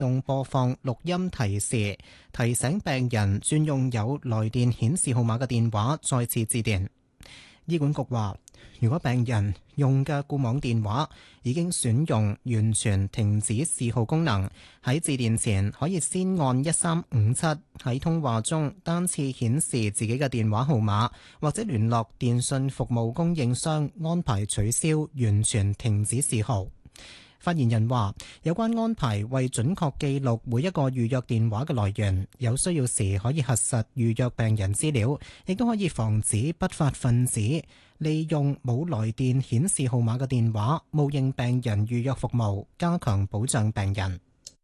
動播放錄音提示，提醒病人轉用有來電顯示號碼嘅電話再次致電。醫管局話，如果病人用嘅固網電話已經選用完全停止示號功能，喺致電前可以先按1357喺通話中單次顯示自己嘅電話號碼，或者聯絡電訊服務供應商安排取消完全停止示號。發言人話，有關安排為準確記錄每一個預約電話嘅來源，有需要時可以核實預約病人資料，亦都可以防止不法分子利用冇來電顯示號碼嘅電話冒認病人預約服務，加強保障病人。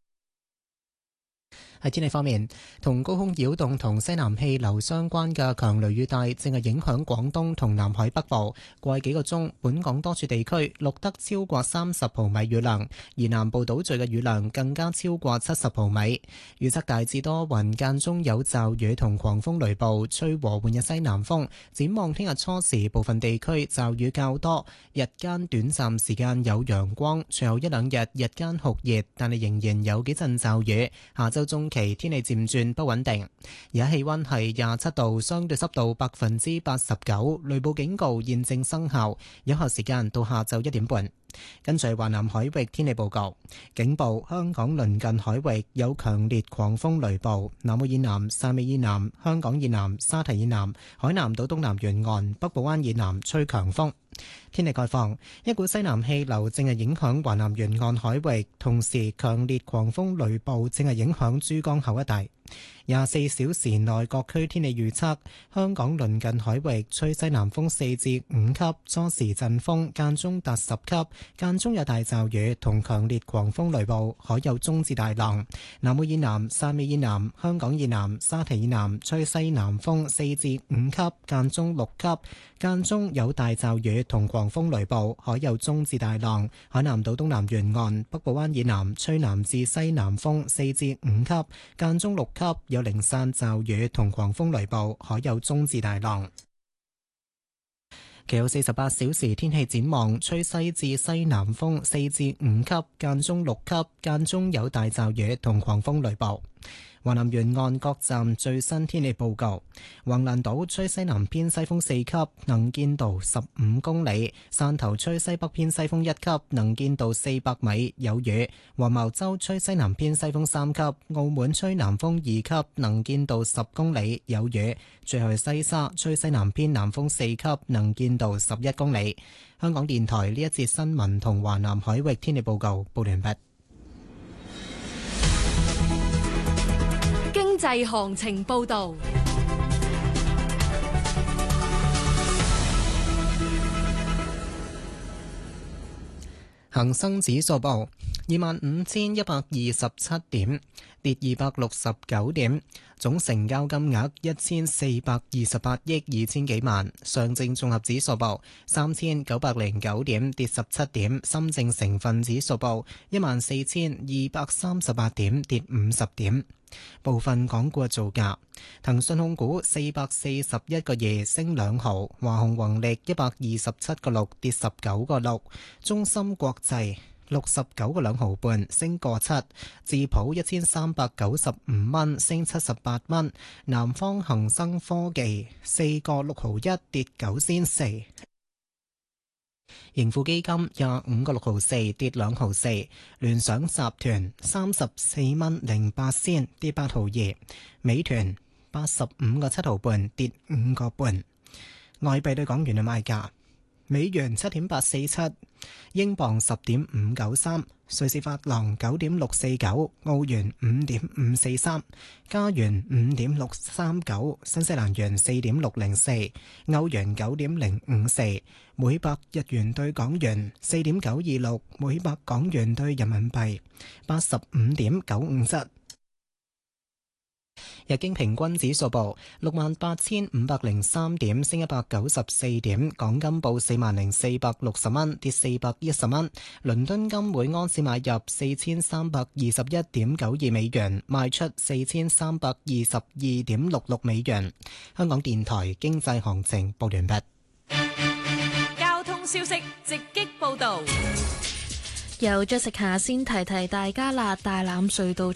喺天氣方面，同高空擾動同西南氣流相關嘅強雷雨帶正係影響廣東同南海北部。過去幾個鐘，本港多處地區錄得超過30毫米雨量，而南部島嶼嘅雨量更加超過70毫米。預測大致多雲，間中有驟雨同狂風雷暴，吹和緩嘅西南風。展望聽日初時，部分地區驟雨較多，日間短暫時間有陽光，隨後一兩日日間酷熱，但係仍然有幾陣驟雨。下週中期天氣漸轉不穩定，而家氣溫係27度，相對濕度89%，雷暴警告現正生效，有效時間到下晝1點半。跟住華南海域天氣報告，警報：香港鄰近海域有強烈狂風雷暴，南澳以南、汕尾以南、香港以南、沙提以南、海南島東南沿岸、北部灣以南吹強風。天氣概況：一股西南氣流正係影響華南沿岸海域，同時強烈狂風雷暴正係影響珠江口一帶。24小時內各區天氣預測：香港鄰近海域吹西南風4至5級，初時陣風間中達10級，間中有大驟雨同強烈狂風雷暴，海有中至大浪。南澳以南、汕尾以南、香港以南、沙提以南吹西南風4至5級，間中6級，間中有大驟雨同狂風雷暴，海有中至大浪。海南島東南沿岸、北部灣以南吹南至西南風4至5級，間中6級，有零散驟雨同狂風雷暴，海有中至大浪。其後48小時天氣展望，吹西至西南風4至5級，間中6級，間中有大驟雨同狂風雷暴。華南沿岸各站最新天氣報告：橫瀾島吹西南偏西風4級，能見度15公里；汕頭吹西北偏西風1級，能見度400米，有雨；黃茅洲吹西南偏西風3級，澳門吹南風2級，能見度10公里，有雨；最後係西沙吹西南偏南風4級，能見度11公里。香港電台呢一節新聞同華南海域天氣報告報完畢。 經濟行情報道。 恒生指數報25,127點，跌269點，總成交金額1428億2千幾萬。上證綜合指數報3909點，跌17點。深證成分指數報14,238點，跌50點。部分港股嘅造價：騰訊控股441個2升2毫，華虹宏力127個6跌19個6，中芯國際69個2毫半升個7，智普1395蚊升78蚊，南方恒生科技4個6毫1跌9仙4。盈富基金25個6毫4跌2毫4，聯想集團34蚊08仙跌8毫2，美團85個7毫半跌5個半。外幣對港元嘅賣價：美元7.847，英鎊10.593，瑞士法郎9.649，澳元5.543，加元5.639，新西蘭元4.604，歐元9.054，每百日元對港元4.926，每百港元對人民幣85.957。日經平均指數報68,503點，升194點。港金報40,460蚊，跌410蚊。倫敦金每盎司買入4321.92美元，賣出4322.66美元。香港電台經濟行情報完畢。 交通消息直擊報道。 由Jessica先提提大家啦，大欖隧道